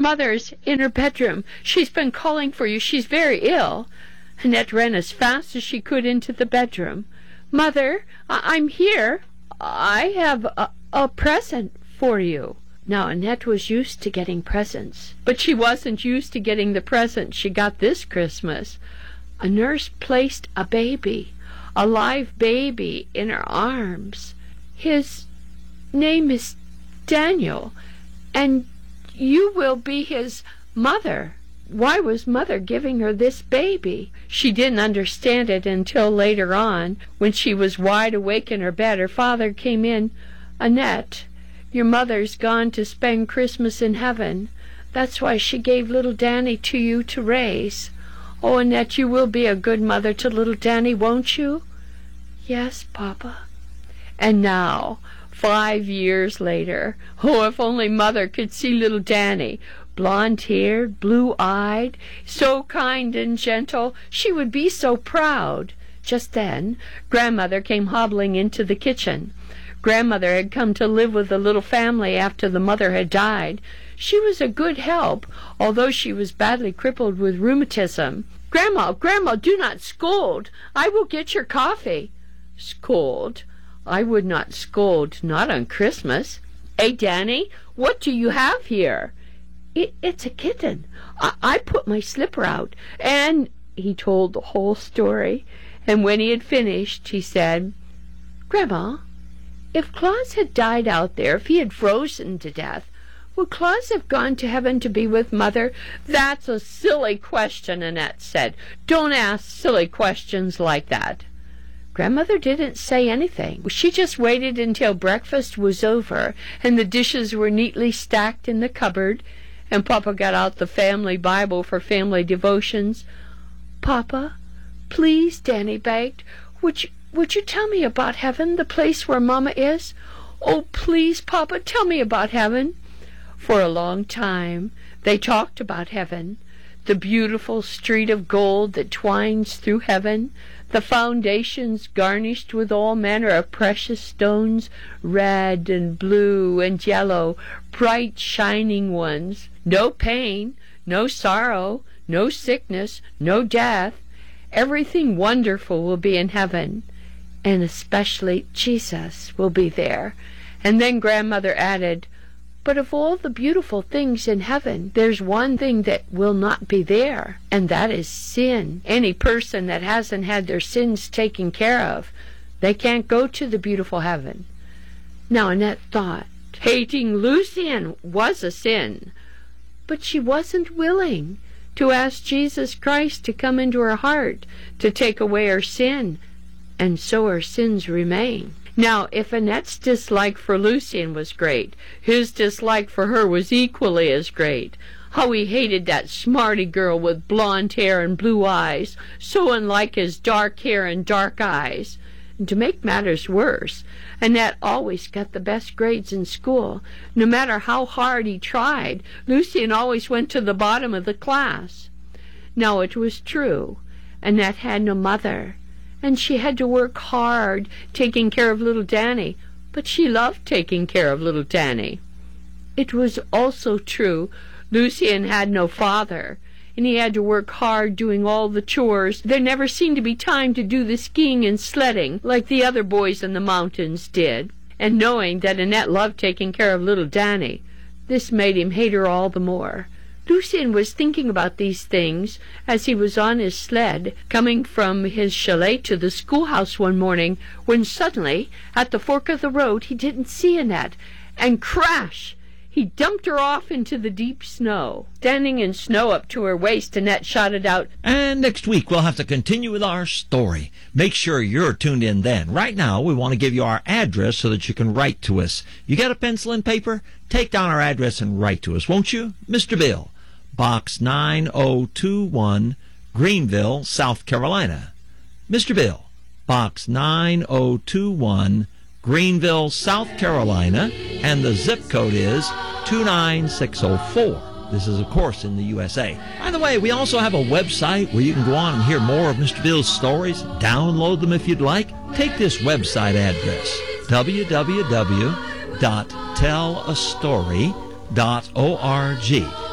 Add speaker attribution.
Speaker 1: mother's in her bedroom. She's been calling for you. She's very ill." Annette ran as fast as she could into the bedroom. "Mother, I'm here. I have a present for you." Now, Annette was used to getting presents, but she wasn't used to getting the present she got this Christmas. A nurse placed a baby, a live baby, in her arms. "His name is Daniel, and you will be his mother." Why was Mother giving her this baby? She didn't understand it until later on, when she was wide awake in her bed. Her father came in. "Annette, your mother's gone to spend Christmas in heaven. That's why she gave little Danny to you to raise. Oh, Annette, you will be a good mother to little Danny, won't you?" "Yes, Papa." And now, 5 years later, oh, if only Mother could see little Danny, blonde-haired, blue-eyed, so kind and gentle, she would be so proud. Just then, Grandmother came hobbling into the kitchen. Grandmother had come to live with the little family after the mother had died. She was a good help, although she was badly crippled with rheumatism. Grandma, do not scold. I will get your coffee." "Scold? I would not scold, not on Christmas. Hey, Danny, what do you have here?" It's a kitten. I put my slipper out, and—" He told the whole story, and when he had finished, he said, "Grandma, if Claus had died out there, if he had frozen to death, would Claus have gone to heaven to be with Mother?" "That's a silly question," Annette said. "Don't ask silly questions like that." Grandmother didn't say anything. She just waited until breakfast was over and the dishes were neatly stacked in the cupboard, and Papa got out the family Bible for family devotions. "Papa, please," Danny begged, would you tell me about heaven, the place where Mama is? Oh, please, Papa, tell me about heaven." For a long time they talked about heaven, the beautiful street of gold that twines through heaven, the foundations garnished with all manner of precious stones, red and blue and yellow, bright shining ones. No pain, no sorrow, no sickness, no death. Everything wonderful will be in heaven, and especially Jesus will be there. And then Grandmother added, "But of all the beautiful things in heaven, there's one thing that will not be there, and that is sin. Any person that hasn't had their sins taken care of, they can't go to the beautiful heaven." Now Annette thought, hating Lucien was a sin, but she wasn't willing to ask Jesus Christ to come into her heart to take away her sin, and so her sins remain. Now, if Annette's dislike for Lucien was great, his dislike for her was equally as great. How he hated that smarty girl with blonde hair and blue eyes, so unlike his dark hair and dark eyes. And to make matters worse, Annette always got the best grades in school. No matter how hard he tried, Lucien always went to the bottom of the class. Now, it was true, Annette had no mother, and she had to work hard taking care of little Danny, but she loved taking care of little Danny. It was also true Lucien had no father, and he had to work hard doing all the chores. There never seemed to be time to do the skiing and sledding like the other boys in the mountains did. And knowing that Annette loved taking care of little Danny, this made him hate her all the more. Lucien was thinking about these things as he was on his sled, coming from his chalet to the schoolhouse one morning, when suddenly, at the fork of the road, he didn't see Annette, and crash! He dumped her off into the deep snow. Standing in snow up to her waist, Annette shouted out,
Speaker 2: "And next week we'll have to continue with our story. Make sure you're tuned in then. Right now we want to give you our address so that you can write to us. You got a pencil and paper? Take down our address and write to us, won't you? Mr. Bill, Box 9021, Greenville, South Carolina. Mr. Bill, Box 9021, Greenville, South Carolina, and the zip code is 29604. This is, of course, in the USA. By the way, we also have a website where you can go on and hear more of Mr. Bill's stories. Download them if you'd like. Take this website address, www.tellastory.org.